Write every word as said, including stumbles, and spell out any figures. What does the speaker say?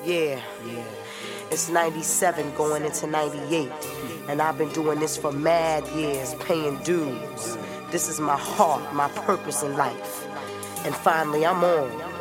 Yeah, yeah. It's ninety-seven going into ninety-eight. And I've been doing this for mad years, paying dues. This is my heart, my purpose in life. And finally, I'm on.